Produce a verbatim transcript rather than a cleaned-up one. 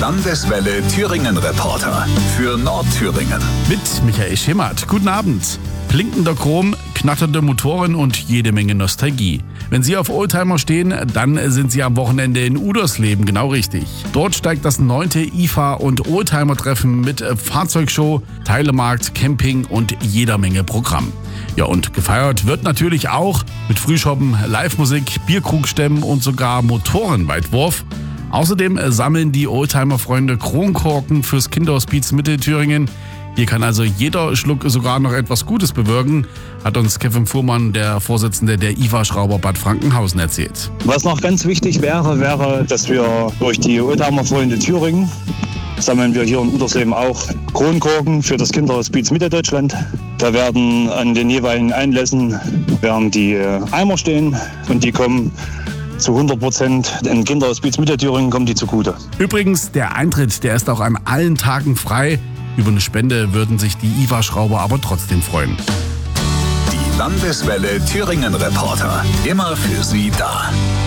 Landeswelle Thüringen Reporter für Nordthüringen. Mit Michael Schimmert. Guten Abend. Blinkender Chrom, knatternde Motoren und jede Menge Nostalgie. Wenn Sie auf Oldtimer stehen, dann sind Sie am Wochenende in Udersleben genau richtig. Dort steigt das neunte I F A- und Oldtimer-Treffen mit Fahrzeugshow, Teilemarkt, Camping und jeder Menge Programm. Ja, und gefeiert wird natürlich auch mit Frühschoppen, Live-Musik, Bierkrugstemmen und sogar Motorenweitwurf. Außerdem sammeln die Oldtimer-Freunde Kronkorken fürs Kinderhospiz Mittelthüringen. Hier kann also jeder Schluck sogar noch etwas Gutes bewirken, hat uns Kevin Fuhrmann, der Vorsitzende der I F A-Schrauber Bad Frankenhausen, erzählt. Was noch ganz wichtig wäre, wäre, dass wir durch die Oldtimer-Freunde Thüringen sammeln wir hier in Udersleben auch Kronkorken für das Kinderhospiz Mitteldeutschland. Da werden an den jeweiligen Einlässen werden die Eimer stehen und die kommen zu hundert Prozent im Kinderhospiz Mittelthüringen kommen die zugute. Übrigens, der Eintritt, der ist auch an allen Tagen frei. Über eine Spende würden sich die I F A-Schrauber aber trotzdem freuen. Die Landeswelle Thüringen Reporter, immer für Sie da.